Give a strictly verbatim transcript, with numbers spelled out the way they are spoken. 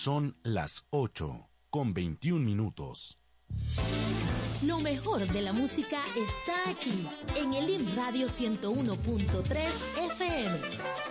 Son las ocho con veintiún minutos. Lo mejor de la música está aquí, en el I M Radio ciento uno punto tres F M.